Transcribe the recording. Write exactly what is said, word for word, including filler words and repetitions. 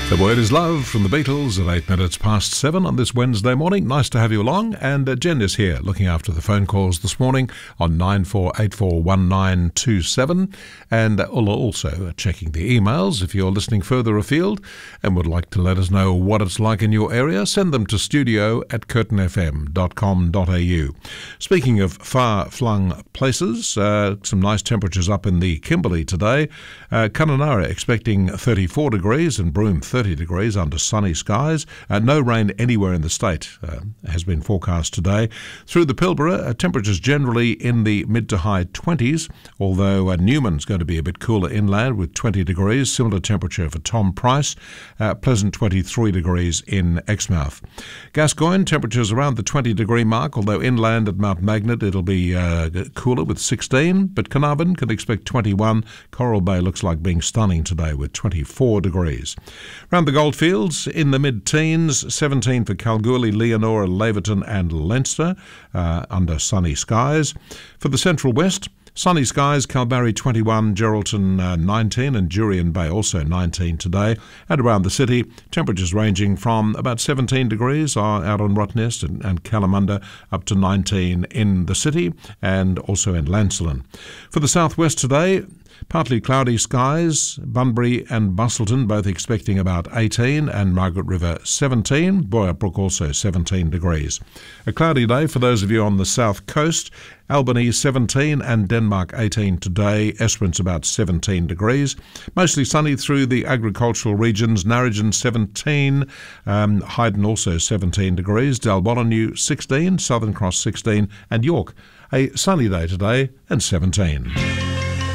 The Word is Love from the Beatles at eight minutes past seven on this Wednesday morning. Nice to have you along. And uh, Jen is here looking after the phone calls this morning on nine four eight four one nine two seven. And uh, also uh, checking the emails if you're listening further afield and would like to let us know what it's like in your area. Send them to studio at curtin f m dot com dot a u. Speaking of far-flung places, uh, some nice temperatures up in the Kimberley today. Uh, Kununurra expecting thirty-four degrees and Broome thirty degrees under sunny skies. Uh, no rain anywhere in the state uh, has been forecast today. Through the Pilbara, uh, temperatures generally in the mid to high twenties, although uh, Newman's going to be a bit cooler inland with twenty degrees. Similar temperature for Tom Price. Uh, pleasant twenty-three degrees in Exmouth. Gascoyne, temperatures around the twenty degree mark, although inland at Mount Magnet it'll be uh, cooler with sixteen, but Carnarvon can expect twenty-one. Coral Bay looks like being stunning today with twenty-four degrees. Around the Goldfields, in the mid-teens, seventeen for Kalgoorlie, Leonora, Laverton and Leinster, uh, under sunny skies. For the Central West, sunny skies, Kalbarri twenty-one, Geraldton uh, nineteen and Jurien Bay also nineteen today. And around the city, temperatures ranging from about seventeen degrees uh, out on Rottnest and, and Kalamunda up to nineteen in the city and also in Lancelin. For the southwest today, partly cloudy skies, Bunbury and Bustleton both expecting about eighteen and Margaret River seventeen, Boyup also seventeen degrees. A cloudy day for those of you on the south coast, Albany seventeen and Denmark eighteen today, Esperance about seventeen degrees. Mostly sunny through the agricultural regions, Narrogin seventeen, um, Hayden also seventeen degrees, Dalbonnynue sixteen, Southern Cross sixteen and York a sunny day today and seventeen.